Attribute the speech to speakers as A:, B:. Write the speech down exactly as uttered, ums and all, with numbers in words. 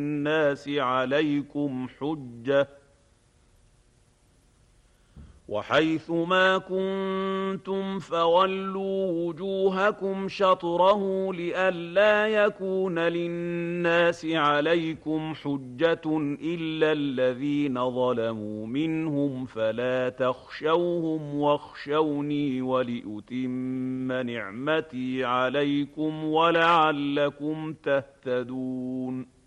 A: للناس عليكم حجة وحيث ما كنتم فولوا وجوهكم شطره لئلا يكون للناس عليكم حجة إلا الذين ظلموا منهم فلا تخشوهم واخشوني ولأتم نعمتي عليكم ولعلكم تهتدون